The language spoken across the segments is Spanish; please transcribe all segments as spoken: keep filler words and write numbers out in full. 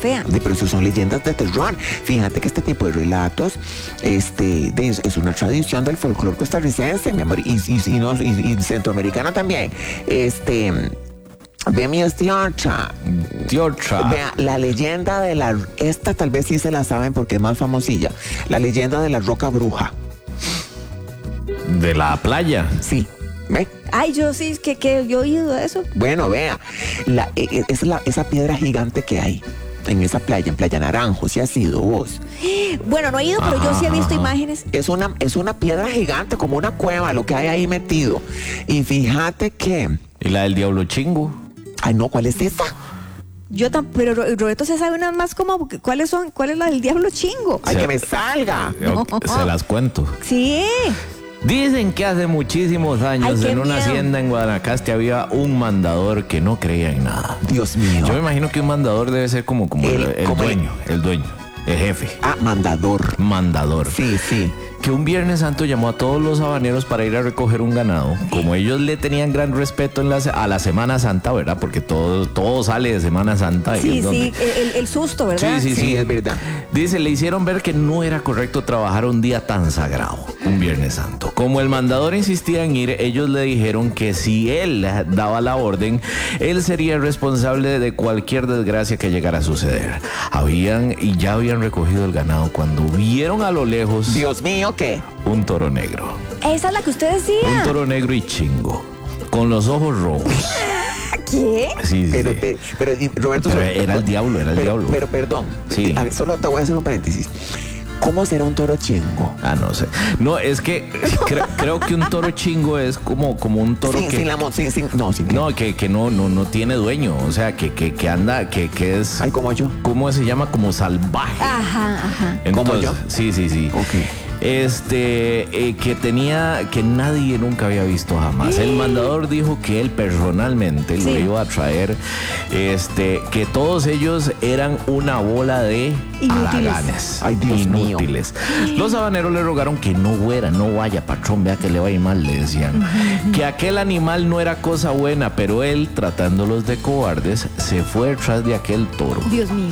fea. De, pero eso son leyendas de terror. Fíjate que este tipo de relatos este, de, es una tradición del folclore costarricense, mi amor, y, y, y, no, y, y centroamericano también. Este... Ve mi tiocha. Tiocha. Vea, la leyenda de la... Esta tal vez sí se la saben porque es más famosilla. La leyenda de la roca bruja. De la playa. Sí. ¿Ve? Ay, yo sí, que, que yo he oído eso. Bueno, vea. La, es la, esa piedra gigante que hay en esa playa, en Playa Naranjo. Si has ido vos. Bueno, no he ido, pero yo sí he visto imágenes. Es una, es una piedra gigante, como una cueva, lo que hay ahí metido. Y fíjate que... ¿Y la del diablo chingo? Ay, no, ¿cuál es esa? Yo tampoco, pero Roberto se sabe unas más como, ¿cuáles son? ¿Cuál es la del diablo chingo? Ay, Se, que me salga. No. Se las cuento. Sí. Dicen que hace muchísimos años Ay, en una miedo. hacienda en Guanacaste había un mandador que no creía en nada. Dios mío. Yo me imagino que un mandador debe ser como, como el, El- el como el- dueño, el dueño, el jefe, Ah, mandador. mandador. Sí, sí. Que un Viernes Santo llamó a todos los habaneros para ir a recoger un ganado. Como ellos le tenían gran respeto en la, se- a la Semana Santa, ¿verdad? Porque todo, todo sale de Semana Santa. y Sí, es donde- sí, el, el susto, ¿verdad? Sí, sí, Sí, sí. es verdad. Dice, le hicieron ver que no era correcto trabajar un día tan sagrado, un Viernes Santo. Como el mandador insistía en ir, ellos le dijeron que si él daba la orden, él sería responsable de cualquier desgracia que llegara a suceder. Habían y ya habían recogido el ganado cuando vieron a lo lejos Dios mío, ¿qué? un toro negro. Esa es la que usted decía. Un toro negro y chingo, con los ojos rojos. ¿Qué? Sí, sí, Pero, sí. pe- pero, y- Roberto... Pero solo- era el diablo, era el pero, diablo. Pero perdón. Sí. A ver, solo te voy a hacer un paréntesis. ¿Cómo será un toro chingo? Ah, no sé. No, es que cre- creo que un toro chingo es como, como un toro Sin, que... sin la mo- sin, sin- no, sin No, que, que no, no, no tiene dueño. O sea, que, que, que anda, que, que es... Ay, como yo. ¿Cómo se llama? Como salvaje. Ajá, ajá. ¿Como Entonces, yo? Sí, sí, sí. Ok. Este, eh, que tenía, que nadie nunca había visto jamás. El mandador dijo que él personalmente lo Sí. iba a traer, este, que todos ellos eran una bola de Inútiles. haraganes. Ay, Dios mío. Inútiles. Los habaneros le rogaron que no fuera, no vaya, patrón, vea que le va a ir mal, le decían. Que aquel animal no era cosa buena, pero él, tratándolos de cobardes, se fue detrás de aquel toro. Dios mío.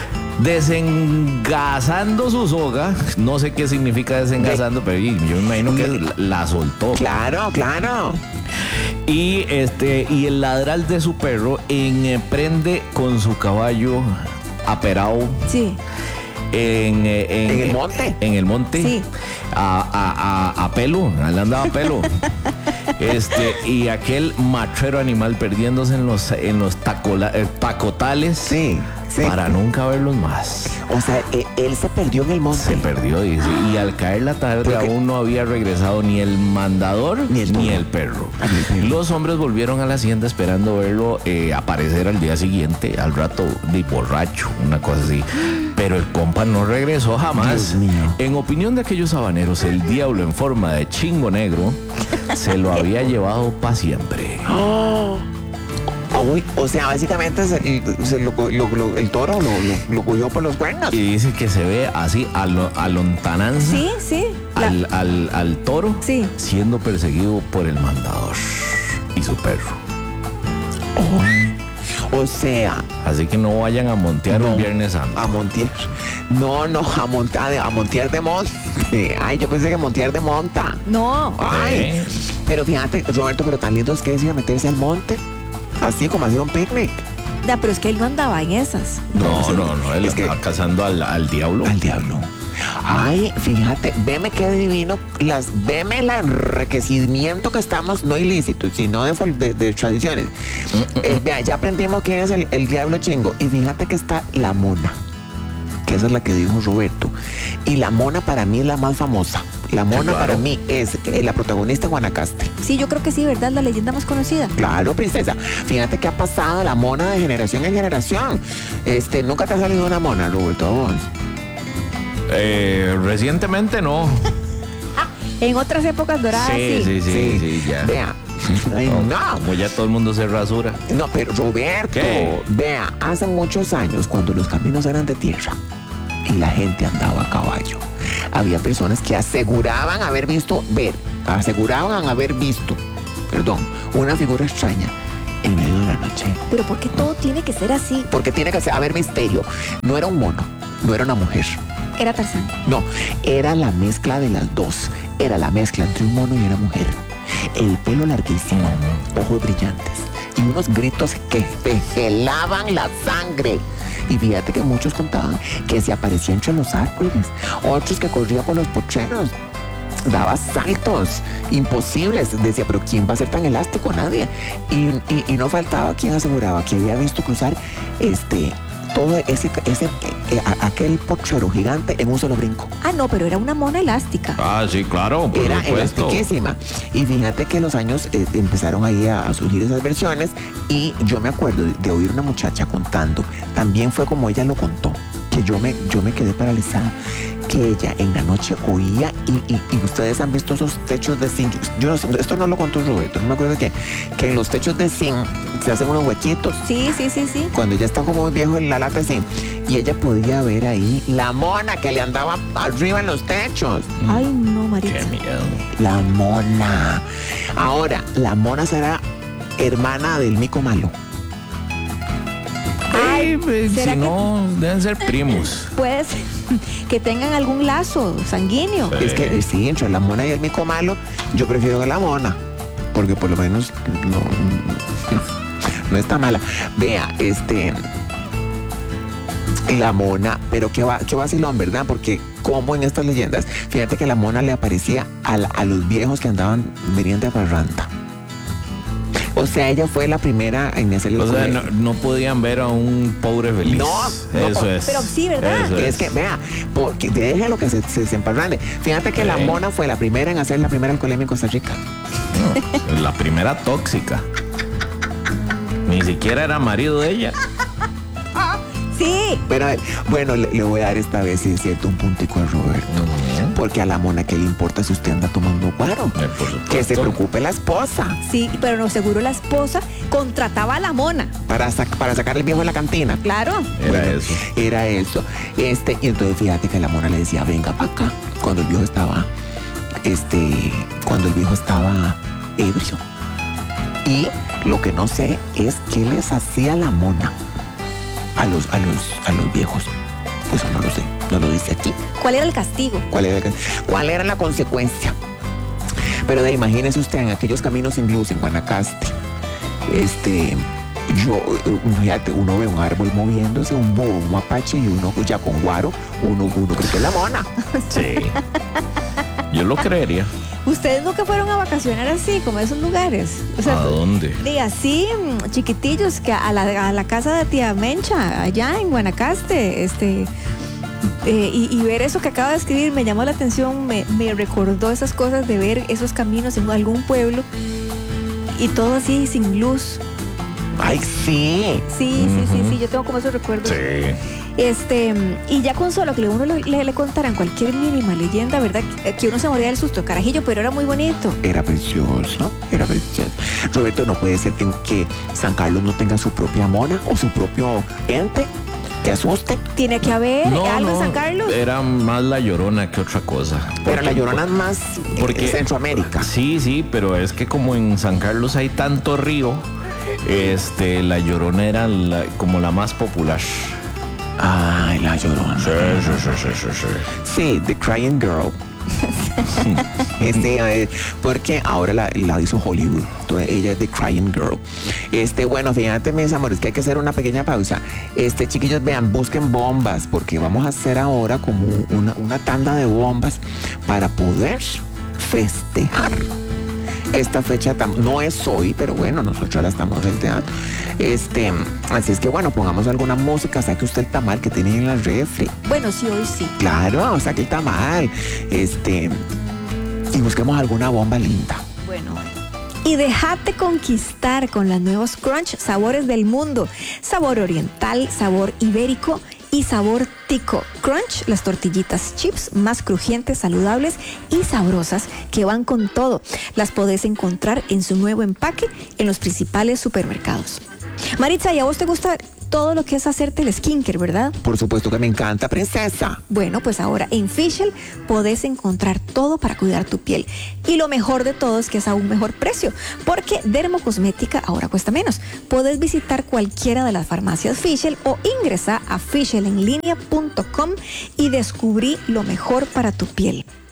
Desengasando su soga, no sé qué significa desengasando, pero yo me imagino que la, la soltó. Claro, claro. Y este y el ladral de su perro emprende con su caballo aperado Sí. en, eh, en, ¿En el monte? En el monte. Sí. A, a, a, a pelo, él andaba a pelo. Este, y aquel machero animal perdiéndose en los, en los tacola- eh, tacotales. Sí, sí. Para nunca verlos más. O sea, e- él se perdió en el monte. Se perdió, dice. Y al caer la tarde Porque- aún no había regresado ni el mandador Ni el ni toro. el perro. Ah, ni el perro. Los hombres volvieron a la hacienda esperando verlo eh, aparecer al día siguiente, al rato de borracho, una cosa así. Pero el compa no regresó jamás. Dios mío. En opinión de aquellos habaneros, el diablo en forma de chingo negro se lo había llevado para siempre. Uy, o sea, básicamente se, se lo- lo- lo- el toro lo, lo, lo cogió por los cuernos. Y dice que se ve así a, lo, a lontananza. Sí, sí. La- Al, al, al toro Sí. siendo perseguido por el mandador y su perro. O sea, Así que no vayan a montear No. un Viernes Santo. a montear. No, no, a montar, a montear de monte. Ay, yo pensé que montear de monta. No. Ay, ¿Eh? pero fíjate, Roberto, pero tan lindo es que es ir a meterse al monte. Así como hacer un picnic. Ya, pero es que él no andaba en esas. No, sí, no, no, él es que- estaba cazando al, al diablo. Al diablo. Ay, fíjate, veme qué divino, las, veme el enriquecimiento que estamos, no ilícito, sino de, fol- de, de tradiciones. Eh, vea, ya aprendimos quién es el, el diablo chingo. Y fíjate que está la mona, que esa es la que dijo Roberto. Y la mona para mí es la más famosa. La mona Claro. para mí es eh, la protagonista de Guanacaste. Sí, yo creo que sí, ¿verdad? La leyenda más conocida. Claro, princesa. Fíjate que ha pasado la mona de generación en generación. Este, nunca te ha salido una mona, Roberto. ¿A vos? Eh, recientemente no. En otras épocas doradas, sí, sí. sí, sí, sí, ya. Vea. Ay, No, no. Como ya todo el mundo se rasura. No, pero Roberto, ¿Qué? vea, hace muchos años cuando los caminos eran de tierra y la gente andaba a caballo, había personas que aseguraban haber visto, ver, aseguraban haber visto, perdón, una figura extraña en medio de la noche. Pero ¿por qué todo tiene que ser así? Porque tiene que ser, a ver, misterio. No era un mono, no era una mujer. Era Tarzán. No, era la mezcla de las dos. Era la mezcla entre un mono y una mujer. El pelo larguísimo, ojos brillantes y unos gritos que te helaban la sangre. Y fíjate que muchos contaban que se aparecía entre los árboles, otros que corría por los pocheros, daba saltos imposibles. Decía, pero ¿quién va a ser tan elástico? Nadie. Y, y, y no faltaba quien aseguraba que había visto cruzar este todo ese, ese eh, aquel pochero gigante en un solo brinco. Ah, no, pero era una mona elástica. Ah, sí, claro, por Era supuesto. elastiquísima. Y fíjate que en los años eh, empezaron ahí a, a surgir esas versiones. Y yo me acuerdo de, de oír una muchacha contando. También fue como ella lo contó, que yo me, yo me quedé paralizada. Que ella en la noche oía y, y, y ustedes han visto esos techos de zinc. Yo no sé, esto no lo contó Roberto, no me acuerdo de qué. Que en los techos de zinc se hacen unos huequitos. Sí, sí, sí, sí. Cuando ya está como muy viejo en la lata de zinc. Y ella podía ver ahí la mona que le andaba arriba en los techos. Ay, no, Maritza. Qué miedo. La mona. Ahora, la mona será hermana del mico malo. Ay, pues, ¿será si que- no, deben ser primos. Puede ser que tengan algún lazo sanguíneo. Sí. Es que sí, entre la mona y el mico malo, yo prefiero que la mona. Porque por lo menos no, no está mala. Vea, este. La mona, pero qué, va, qué vacilón, ¿verdad? Porque como en estas leyendas, fíjate que la mona le aparecía a, la- a los viejos que andaban venían de parranda. O sea, ella fue la primera en hacer el O sea, colegio. no, no podían ver a un pobre feliz. No, no, Eso es. pero sí, ¿verdad? Eso Que es. es que, vea, porque déjelo que se, se, se emparrande. Fíjate que la Sí. mona fue la primera en hacer la primera alcoholemia en Costa Rica. No, la primera tóxica. Ni siquiera era marido de ella. Sí. Pero eh, bueno, le, le voy a dar esta vez, si es cierto, un puntico a Roberto. Porque a la mona, ¿qué le importa si usted anda tomando guaro? Eh, por supuesto. Que se preocupe la esposa Sí, pero no, seguro la esposa contrataba a la mona. para, sac- para sacar el viejo de la cantina. Claro. Era Bueno, eso. Era eso. Este, y entonces fíjate que la mona le decía, venga para acá. Cuando el viejo estaba, este, cuando el viejo estaba ebrio. Y lo que no sé es qué les hacía la mona a los, a los, a los viejos. Eso no lo sé, no lo dice aquí. ¿Cuál era el castigo? ¿Cuál era, cuál era la consecuencia? Pero de imagínese usted en aquellos caminos sin luz en Guanacaste. Este, yo, eh, fíjate, uno ve un árbol moviéndose, un bobo, un mapache y uno ya con guaro, uno, uno cree que es la mona. Sí. Yo lo creería. ¿Ustedes nunca fueron a vacacionar así, como esos lugares? O sea, ¿A dónde? de así, mm, chiquitillos, que a la, a la casa de tía Mencha, allá en Guanacaste, este... eh, y, y ver eso que acaba de escribir me llamó la atención, me, me recordó esas cosas de ver esos caminos en algún pueblo y todo así sin luz. Ay, sí. Sí, sí, sí, Ujú. sí, yo tengo como esos recuerdos. Sí. Este, y ya con solo que uno le, le, le contaran cualquier mínima leyenda, ¿verdad? Que, que uno se moría del susto, carajillo, pero era muy bonito. Era precioso, era precioso. Roberto, no puede ser que, que San Carlos no tenga su propia mona o su propio ente que asuste. Tiene que haber algo en San Carlos. Era más la Llorona que otra cosa. Pero la Llorona es más Porque- en Centroamérica. Sí, sí, pero es que como en San Carlos hay tanto río, este, la Llorona era la- como la más popular. Ay, la Llorona. Sí, sí, sí, sí, sí, sí. Sí, The Crying Girl. Este, eh, porque ahora la, la hizo Hollywood. Entonces, ella es The Crying Girl. Este, bueno, fíjate, mis amores, que hay que hacer una pequeña pausa. Este, chiquillos, vean, busquen bombas, porque vamos a hacer ahora como una, una tanda de bombas para poder festejar. Esta fecha tam- no es hoy, pero bueno, nosotros la estamos festejando. Este, así es que bueno, pongamos alguna música, saque usted el tamal que tiene en la refri. Bueno, sí, hoy sí. Claro, saque el tamal. Este, y busquemos alguna bomba linda. Bueno. Y déjate conquistar con los nuevos Crunch sabores del mundo. Sabor oriental, sabor ibérico y sabor tico. Crunch, las tortillitas chips más crujientes, saludables y sabrosas que van con todo. Las podés encontrar en su nuevo empaque en los principales supermercados. Maritza, ¿y a vos te gusta todo lo que es hacerte el skincare, ¿verdad? Por supuesto que me encanta, princesa. Bueno, pues ahora en Fischl podés encontrar todo para cuidar tu piel. Y lo mejor de todo es que es a un mejor precio, porque dermocosmética ahora cuesta menos. Podés visitar cualquiera de las farmacias Fischl o ingresa a fischl en línea punto com y descubrí lo mejor para tu piel.